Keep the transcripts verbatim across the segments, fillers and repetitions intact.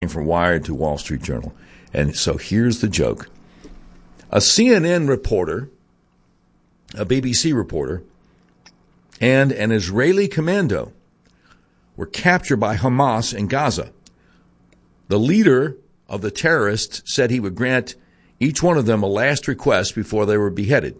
from Wired to Wall Street Journal. And so here's the joke. A C N N reporter, a B B C reporter, and an Israeli commando were captured by Hamas in Gaza. The leader of the terrorists said he would grant each one of them a last request before they were beheaded.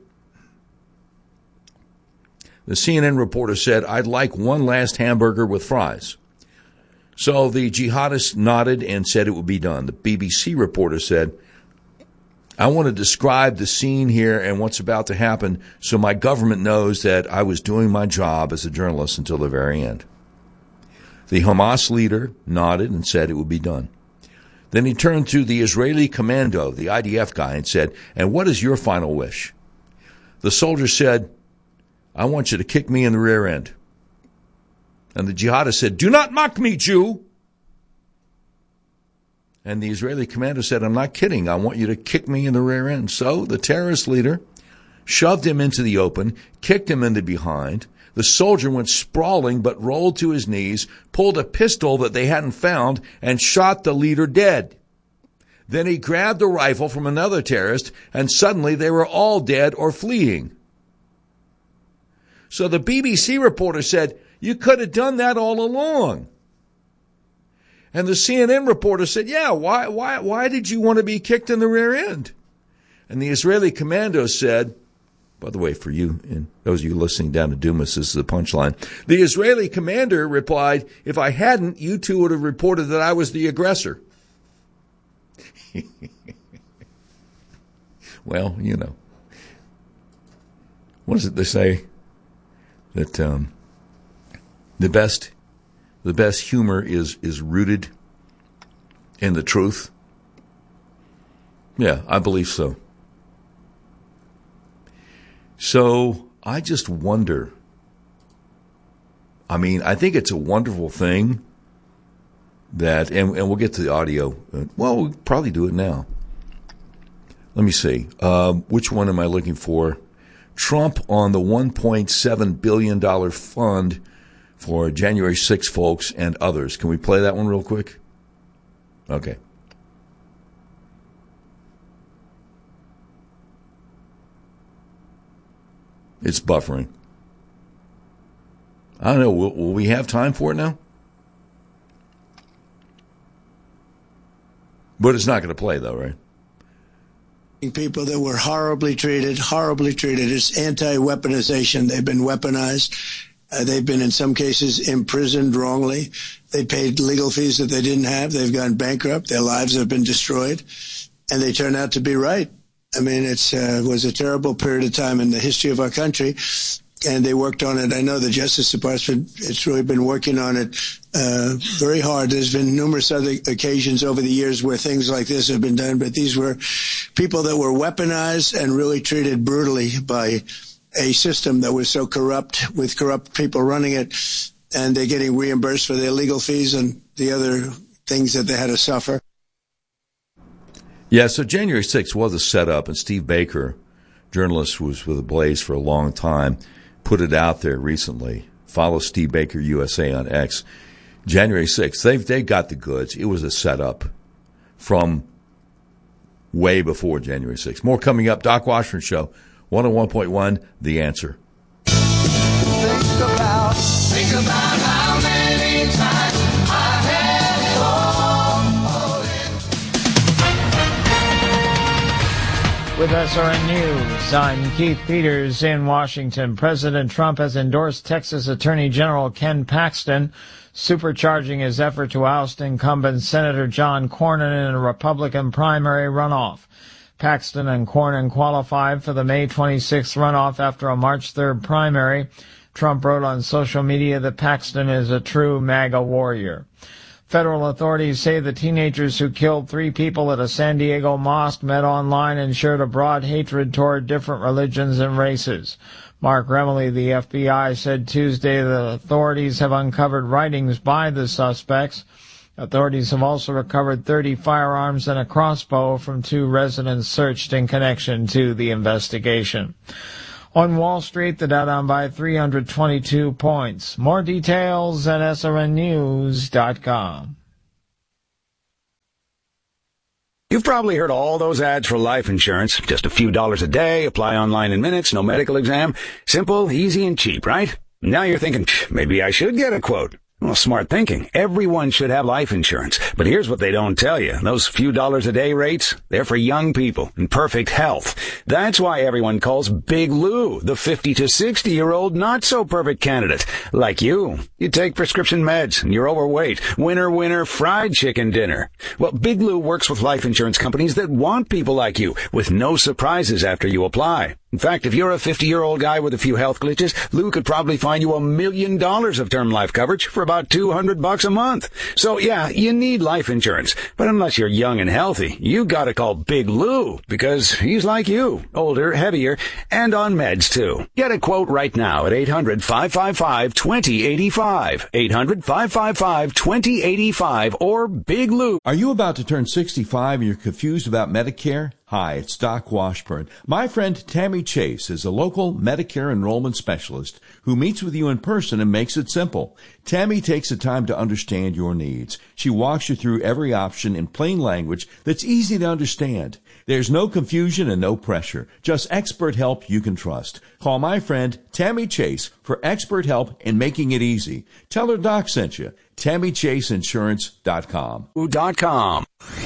The C N N reporter said, "I'd like one last hamburger with fries." So the jihadist nodded and said it would be done. The B B C reporter said, "I want to describe the scene here and what's about to happen so my government knows that I was doing my job as a journalist until the very end." The Hamas leader nodded and said it would be done. Then he turned to the Israeli commando, the I D F guy, and said, "And what is your final wish?" The soldier said, "I want you to kick me in the rear end." And the jihadist said, "Do not mock me, Jew." And the Israeli commander said, "I'm not kidding. I want you to kick me in the rear end." So the terrorist leader shoved him into the open, kicked him in the behind. The soldier went sprawling but rolled to his knees, pulled a pistol that they hadn't found, and shot the leader dead. Then he grabbed a rifle from another terrorist, and suddenly they were all dead or fleeing. So the B B C reporter said, "You could have done that all along." And the C N N reporter said, "Yeah, why, why, why did you want to be kicked in the rear end?" And the Israeli commando said, by the way, for you and those of you listening down to Dumas, this is the punchline. The Israeli commander replied, "If I hadn't, you two would have reported that I was the aggressor." Well, you know, what is it they say? That um, the best, the best humor is is rooted in the truth. Yeah, I believe so. So I just wonder. I mean, I think it's a wonderful thing that, and, and we'll get to the audio. Well, we'll probably do it now. Let me see. Um, which one am I looking for? Trump on the one point seven billion dollars fund for January sixth folks and others. Can we play that one real quick? Okay. It's buffering. I don't know. Will, will we have time for it now? But it's not going to play, though, right? People that were horribly treated, horribly treated. It's anti-weaponization. They've been weaponized. Uh, they've been, in some cases, imprisoned wrongly. They paid legal fees that they didn't have. They've gone bankrupt. Their lives have been destroyed. And they turn out to be right. I mean, it uh, was a terrible period of time in the history of our country, and they worked on it. I know the Justice Department, it's really been working on it uh, very hard. There's been numerous other occasions over the years where things like this have been done, but these were people that were weaponized and really treated brutally by a system that was so corrupt, with corrupt people running it, and they're getting reimbursed for their legal fees and the other things that they had to suffer. Yeah, so January sixth was a setup, and Steve Baker, journalist who was with the Blaze for a long time, put it out there recently. Follow Steve Baker U S A on X. January sixth, they've, they got the goods. It was a setup from way before January sixth. More coming up. Doc Washburn Show, one oh one point one, The Answer. Think about, think about how many times I had With S R N News, I'm Keith Peters in Washington. President Trump has endorsed Texas Attorney General Ken Paxton, supercharging his effort to oust incumbent Senator John Cornyn in a Republican primary runoff. Paxton and Cornyn qualified for the May twenty-sixth runoff after a March third primary. Trump wrote on social media that Paxton is a true MAGA warrior. Federal authorities say the teenagers who killed three people at a San Diego mosque met online and shared a broad hatred toward different religions and races. Mark Remley, the F B I, said Tuesday that authorities have uncovered writings by the suspects. Authorities have also recovered thirty firearms and a crossbow from two residents searched in connection to the investigation. On Wall Street, the Dow down by three hundred twenty-two points. More details at S R N news dot com. You've probably heard all those ads for life insurance. Just a few dollars a day, apply online in minutes, no medical exam. Simple, easy, and cheap, right? Now you're thinking, maybe I should get a quote. Well, smart thinking. Everyone should have life insurance. But here's what they don't tell you. Those few dollars a day rates, they're for young people in perfect health. That's why everyone calls Big Lou the fifty to sixty year old not so perfect candidate. Like you. You take prescription meds and you're overweight. Winner, winner, fried chicken dinner. Well, Big Lou works with life insurance companies that want people like you with no surprises after you apply. In fact, if you're a fifty-year-old guy with a few health glitches, Lou could probably find you a million dollars of term life coverage for about two hundred bucks a month. So yeah, you need life insurance. But unless you're young and healthy, you gotta call Big Lou because he's like you, older, heavier, and on meds too. Get a quote right now at eight hundred, five five five, two zero eight five. eight hundred, five five five, two zero eight five or Big Lou. Are you about to turn sixty-five and you're confused about Medicare? Hi, it's Doc Washburn. My friend Tammy Chase is a local Medicare enrollment specialist who meets with you in person and makes it simple. Tammy takes the time to understand your needs. She walks you through every option in plain language that's easy to understand. There's no confusion and no pressure, just expert help you can trust. Call my friend Tammy Chase for expert help in making it easy. Tell her Doc sent you. Tammy Chase Insurance dot com. Dot com.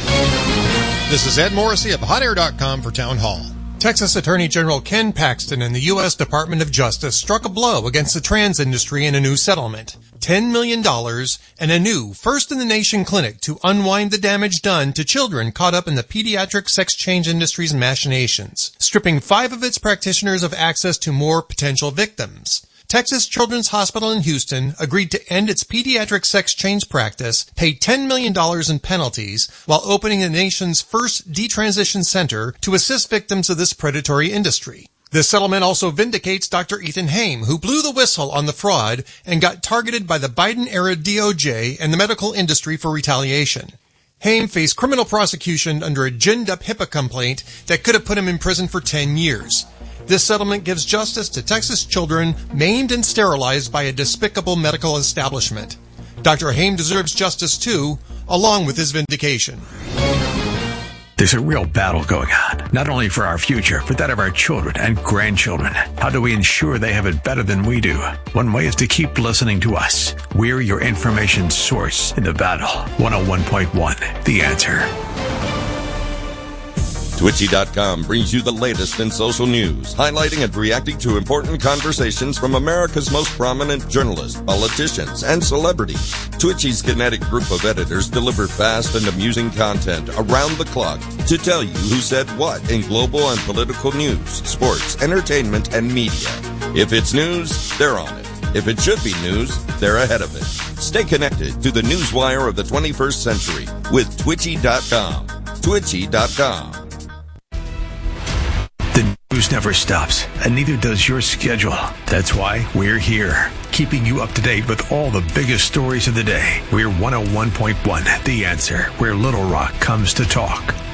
This is Ed Morrissey of hot air dot com for Town Hall. Texas Attorney General Ken Paxton and the U S Department of Justice struck a blow against the trans industry in a new settlement. ten million dollars and a new first-in-the-nation clinic to unwind the damage done to children caught up in the pediatric sex change industry's machinations, stripping five of its practitioners of access to more potential victims. Texas Children's Hospital in Houston agreed to end its pediatric sex change practice, pay ten million dollars in penalties, while opening the nation's first detransition center to assist victims of this predatory industry. This settlement also vindicates Doctor Ethan Haim, who blew the whistle on the fraud and got targeted by the Biden-era D O J and the medical industry for retaliation. Haim faced criminal prosecution under a ginned-up HIPAA complaint that could have put him in prison for ten years. This settlement gives justice to Texas children maimed and sterilized by a despicable medical establishment. Doctor Haim deserves justice too, along with his vindication. There's a real battle going on, not only for our future, but that of our children and grandchildren. How do we ensure they have it better than we do? One way is to keep listening to us. We're your information source in the battle. one oh one point one, The Answer. Twitchy dot com brings you the latest in social news, highlighting and reacting to important conversations from America's most prominent journalists, politicians, and celebrities. Twitchy's kinetic group of editors deliver fast and amusing content around the clock to tell you who said what in global and political news, sports, entertainment, and media. If it's news, they're on it. If it should be news, they're ahead of it. Stay connected to the newswire of the twenty-first century with Twitchy dot com. Twitchy dot com. The news never stops, and neither does your schedule. That's why we're here, keeping you up to date with all the biggest stories of the day. We're one oh one point one, The Answer, where Little Rock comes to talk.